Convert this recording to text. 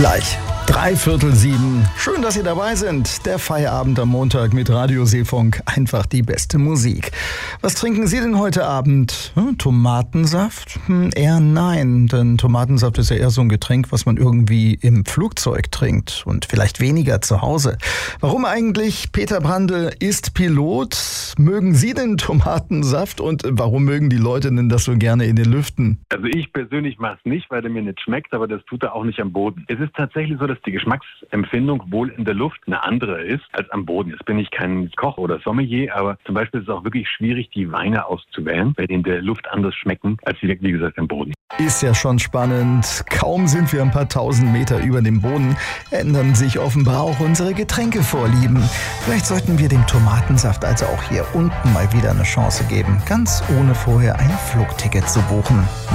Gleich 6:45. Schön, dass Sie dabei sind. Der Feierabend am Montag mit Radio Seefunk. Einfach die beste Musik. Was trinken Sie denn heute Abend? Tomatensaft? Eher nein, denn Tomatensaft ist ja eher so ein Getränk, was man irgendwie im Flugzeug trinkt und vielleicht weniger zu Hause. Warum eigentlich? Peter Brandl ist Pilot. Mögen Sie denn Tomatensaft und warum mögen die Leute denn das so gerne in den Lüften? Also ich persönlich mache es nicht, weil der mir nicht schmeckt, aber das tut er auch nicht am Boden. Es ist tatsächlich so, dass die Geschmacksempfindung wohl in der Luft eine andere ist als am Boden. Jetzt bin ich kein Koch oder Sommelier, aber zum Beispiel ist es auch wirklich schwierig, die Weine auszuwählen, weil die in der Luft anders schmecken als wie gesagt am Boden. Ist ja schon spannend. Kaum sind wir ein paar tausend Meter über dem Boden, ändern sich offenbar auch unsere Getränkevorlieben. Vielleicht sollten wir dem Tomatensaft also auch hier unten mal wieder eine Chance geben, ganz ohne vorher ein Flugticket zu buchen.